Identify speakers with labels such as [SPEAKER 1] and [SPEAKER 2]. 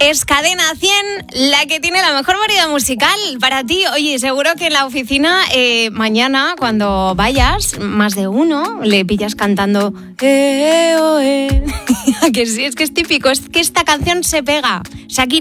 [SPEAKER 1] Es Cadena 100 la que tiene la mejor variedad musical para ti. Oye, seguro que en la oficina mañana cuando vayas, más de uno le pillas cantando que sí, es que es típico, es que esta canción se pega. Shakira.